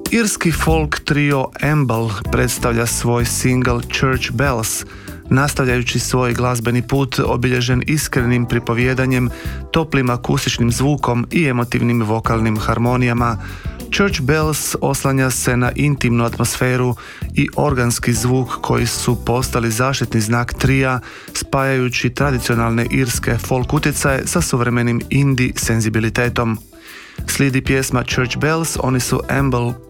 Irski folk trio Amble predstavlja svoj single Church Bells, nastavljajući svoj glazbeni put obilježen iskrenim pripovjedanjem, toplim akustičnim zvukom i emotivnim vokalnim harmonijama. Church Bells oslanja se na intimnu atmosferu i organski zvuk koji su postali zaštitni znak trija, spajajući tradicionalne irske folk utjecaje sa suvremenim indie senzibilitetom. Slijedi pjesma Church Bells, oni su Amble